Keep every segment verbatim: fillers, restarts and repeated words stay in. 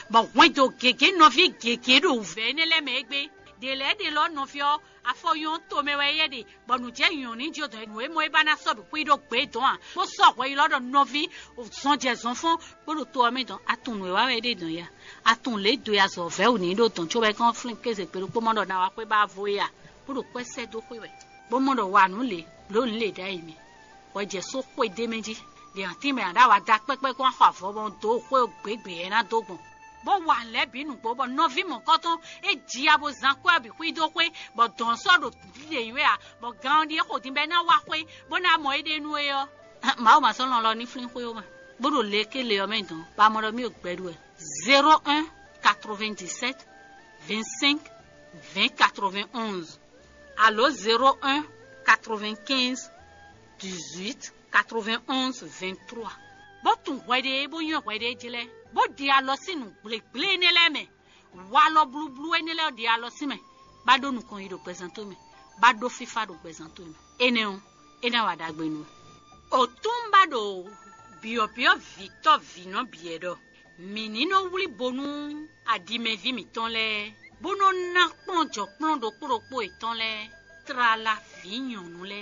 Bon, ouais, donc, quelqu'un n'a vu quelqu'un d'ouvert, ne l'a megbe. De l'aide de l'on n'a fait, à foyon, tomé, ouais, bon, nous disons, on est dit, nous, et moi, bana, sob, puis, donc, béton, pour ça, ouais, il a nos vies, sont des enfants, pour le tour, mais dans, à ton, ouais, des deux, à ton lait, deux, à son verre, ou ni d'autres, tu vas qu'on flinque, c'est que le commandant n'a pas pas voya, pour le quoi, c'est d'eau, ouais. Bon, mon doigt, nous, les, l'on les d'aimé. Ouais, j'ai so, quoi, démédi. Des antimes, and our dark, but, but, one half of one dog, well, big, and a dog. Bon, one let be no bob, no vim or cotton, a diabo zanqua, be we do way, but don't sort of day where, but ground the holding banner walkway, but I'm waiting way. Mamma son on lonely fling wheel. Bodo lake leomento, Pamara milk bedway. zéro un quatre-vingt-dix-sept vingt-cinq vingt quatre-vingt-onze. Allo zéro un quatre-vingt-quinze dix-huit quatre-vingt-onze vingt-trois. Bon, ton wede, bon, yon wede, dile. Bon, dialosin, blé, blé, neleme. Walo, blue, blue, nele, dialosime. Bado nous kon yido présento me. Bado fifa do présento me. Eneon, ena wada gbenu. O tumbado, bio bio Victor vino biedo. Menino wuli bonu, adime vi mi ton le. Bono na plonjo, plondo, kuro, po, eton le. Trala vignon nou le.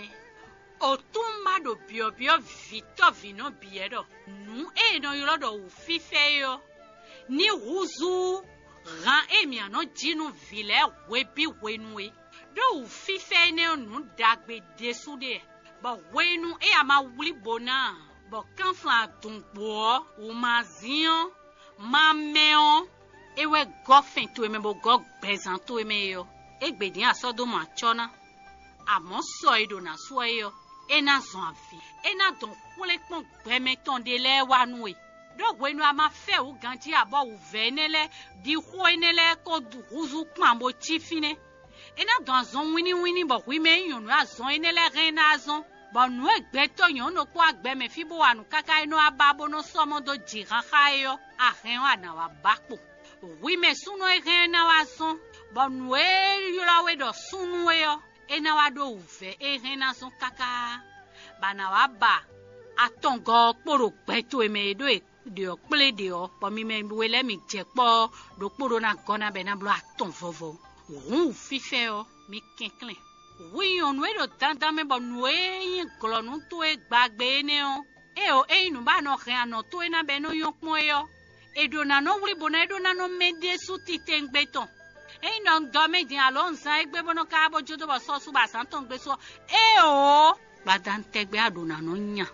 Otumba do bio bio Victor vino biedo. Nu e no yolo do ufife yo. Ni ruzu ran e mi ano jinu vile webi wenwe. Do ufife ne nu dagbe desude. Ba wenu e ama wuli bona. Ba kanfla tungbo u mazion ma meon ewe gofen to eme bo gog bezan to eme yo. Egbedi asodo ma chona. Amon soido na soyo. Ena zonvi, ena don kule pon gbeme ton de le wanwe. Do wenu ama fe ou ganji abo ou venele, di ho enele ko ruzu kmambo chifine. Ena don zon wini wini bo wime yon a zon enele rena zon. Bon nou egbeto yon no kwa gbeme fibo anu kaka eno ababo no somo do jiran khayo. A ren wana wa bakpo. Wime suno e rena wa zon. Bon nou e yulawe do sunu e yo. Ena wado uve e rena son kaka bana waba atongo poro peto eme do e de okple de o po mi me wele mi jepo do poro na gona be na blo aton vovo run fife o mi kinklen wi on we do dandan me bo nu e glo nu to e gbagbe ne o e o e nu ba no re ano to e na be no yon pon e o e do na no wri bona e do na no mede su ti tengbeton. E non dome di alonza egbe bono kabo jodo ba so su ba santon gbe so e o badan tegbe aduna no nya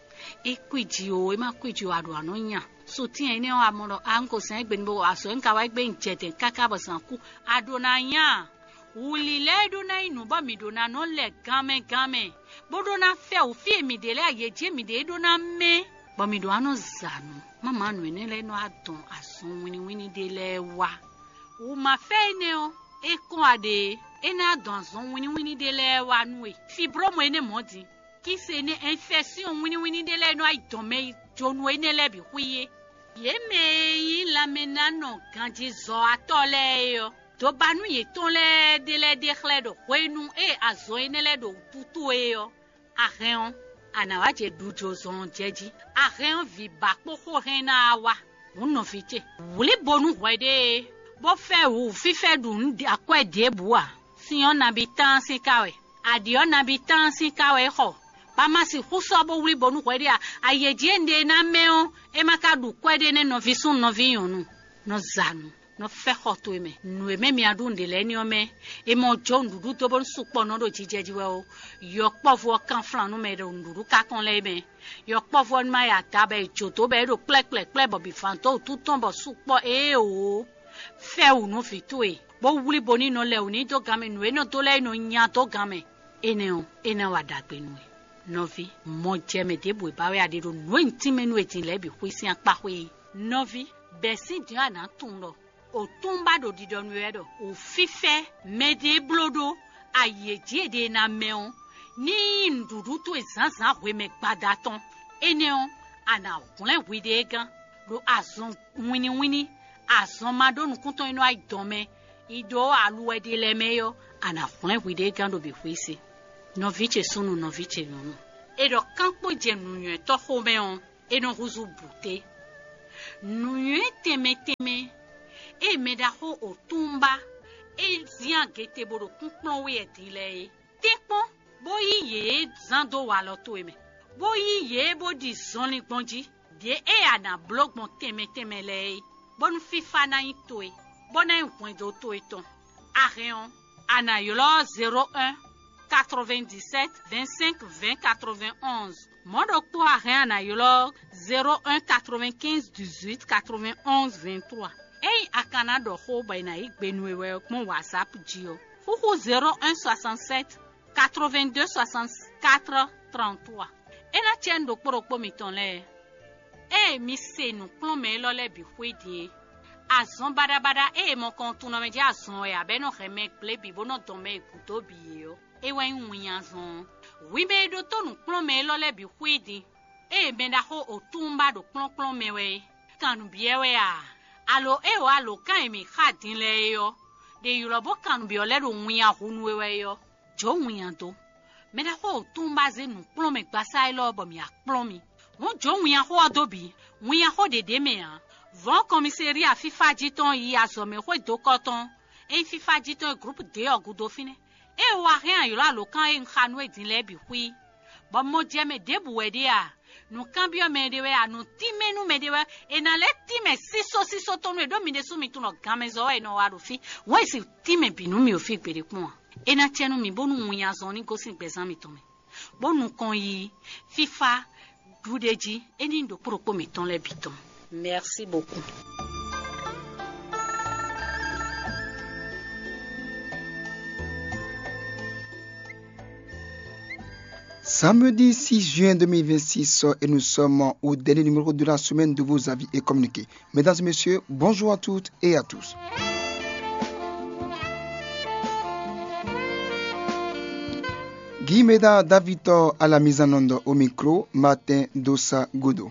e kwiji o e ma kwiji o aduna no nya so ti ene o amoro anko san egbe nbo aso nka wa egbe njete kaka bo sanku aduna nya ulile do na inu ba mi do na no le game game bodo na fe o fi mi de le ayeje mi de do na me ba mi do ano zanu mama no ene le no adon asun wini wini de le wa. Ou ma fene o e kon ade ena donzon wini wini de le wanwe fibro mo ene modi ki se ne infection wini wini de le no ai tome jonu ene le bi huye ye me yi la menano ganji zo atole yo to banu ye ton le de le de khle do wenu e azo ene le do tutu e yo ahen ana wa je dujo zon jeji ahen vi bakpo ho rena wa uno fiche wuli bonu wede. Bo fe ou fife dun akwe debua. Si yon nabitan si kawe. Adi yon nabitan si kawe ho. Pama si huso bo wuli bonu kwede a ayejende na meo. E makadu kwede ne no visun no viyonu. No zanu. No fe hotu eme. Nu eme mi adun de le ni ome. E mo jon dudu to bon sukpo no do jijejiwe o. Yok po vo kan flan no me do ndudu kakon le eme. Yok po vo nma ya tabe choto be do plek plek plek bo bi fanto tuton bo sukpo e o. Fe ou no fitwe bo wuli boni no le uni to game no eno to le no nya to game ene o ene wa dagbe nu novi mo jeme de bo ba we ade do no ntime no etin le bi kwisi apa hwe novi besi di ana tun lo o tumba do di do nu edo o fife mede blodo ayeje de na meon ni ndudu to ezanzan hwe me gbadaton ene o ana okunle wi de gan do azon wini wini Asomado nu kunto ino ai dome ido aluwe de lemeyo ana fun wide gando bi kwisi no viche sunu no viche no edo kampo je nu to homeon eno huzu bute nu teme teme e meda ho otumba e zian gete bodo kunklon we etile tekpon boyi ye zando walo to eme boyi ye bodi zonli bonji de e ana blog mon teme temele bon fifa na itoe bona un do to eton areon ana yolo zéro un quatre-vingt-dix-sept vingt-cinq vingt quatre-vingt-onze modo to areon ana yolo zéro un quatre-vingt-quinze dix-huit quatre-vingt-onze vingt-trois ei akana do ho ba na igbenuwe mon WhatsApp jio fuku zéro un soixante-sept quatre-vingt-deux soixante-quatre trente-trois ena chen do kporokpo miton le e mi se nu plome lo le bi hwedi azon bada bada e mo kontu no me ja azon e abeno reme ple bi bono tome kuto bi yo e wa nwunya azon wi me do to nu plome lo le bi hwedi e me da ho otumba do plon plon mewe kanu biewe a alo e o alo kan mi khadin le yo de yulo bo kanu bi o le do nwunya hunwe yo jo nwunya to me da ho otumba ze nu plon me gbasa lo bo mi a plon mi mo jo nwunya ho adobi nwunya ho de de me a von commissariat FIFA jiton yi azome ho do koton e FIFA jiton groupe de ogudo fine e wa rien yo la lo kan e khanu e din le bi hui bo mo je me de buwede a no cambio me de we a no time nu me de we e na le time siso siso to no do mi de so mi tu no gamezo e no wa do fi wo si time bi nu mi o fi pere kun e na chenu mi bonu nwunya zon ni go sin pesan mi to me bonu kon yi FIFA dudeji e ni do propo mi ton le biton. Merci beaucoup. Samedi six juin deux mille vingt-six et nous sommes au dernier numéro de la semaine de vos avis et communiqués. Mesdames et messieurs, bonjour à toutes et à tous. Guy Meda Davito à la mise en onde au micro, Martin Dossa Godo.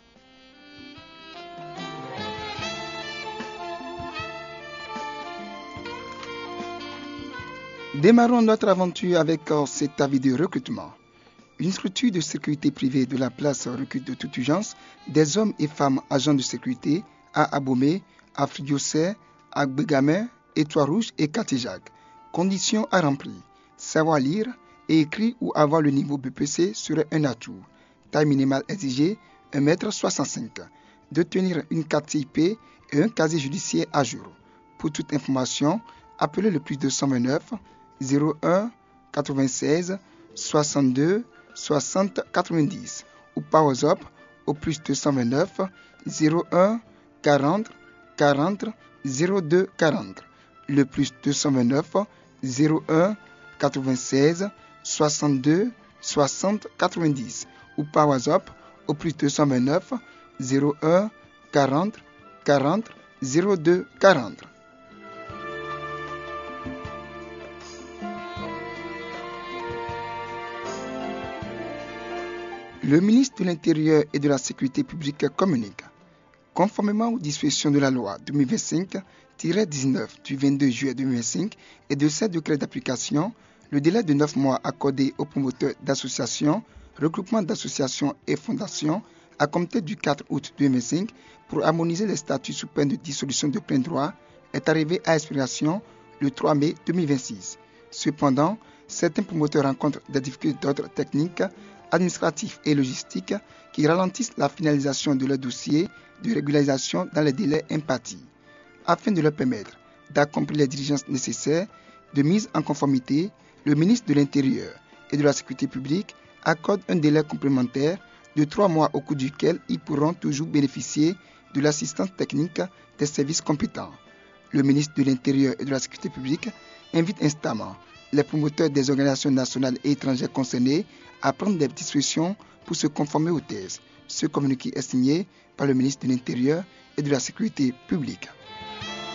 Démarrons notre aventure avec cet avis de recrutement. Une structure de sécurité privée de la place recrute de toute urgence des hommes et femmes agents de sécurité à Abomey, à Fridiosset, à Bégamin, Étoile-Rouge et Catéjac. Conditions à remplir. Savoir lire et écrire ou avoir le niveau B P C serait un atout. Taille minimale exigée, un mètre soixante-cinq. Détenir une carte I P et un casier judiciaire à jour. Pour toute information, appelez le plus deux cent vingt-neuf zéro un quatre-vingt-seize soixante-deux soixante quatre-vingt-dix ou par WhatsApp au plus deux cent vingt-neuf zéro un quarante quarante zéro deux quarante. Le plus deux cent vingt-neuf zéro un quatre-vingt-seize soixante-deux soixante quatre-vingt-dix ou par WhatsApp au plus deux cent vingt-neuf zéro un quarante quarante zéro deux quarante. Le ministre de l'Intérieur et de la Sécurité publique communique. Conformément aux dispositions de la loi deux mille vingt-cinq tiret dix-neuf du vingt-deux juillet deux mille vingt-cinq et de ses décrets d'application, le délai de neuf mois accordé aux promoteurs d'associations, regroupements d'associations et fondations à compter du quatre août deux mille vingt-cinq pour harmoniser les statuts sous peine de dissolution de plein droit est arrivé à expiration le trois mai deux mille vingt-six. Cependant, certains promoteurs rencontrent des difficultés d'ordre technique, administratifs et logistiques qui ralentissent la finalisation de leur dossier de régularisation dans les délais impartis. Afin de leur permettre d'accomplir les diligences nécessaires de mise en conformité, le ministre de l'Intérieur et de la Sécurité publique accorde un délai complémentaire de trois mois au cours duquel ils pourront toujours bénéficier de l'assistance technique des services compétents. Le ministre de l'Intérieur et de la Sécurité publique invite instamment les promoteurs des organisations nationales et étrangères concernées à prendre des dispositions pour se conformer aux thèses. Ce communiqué est signé par le ministre de l'Intérieur et de la Sécurité publique.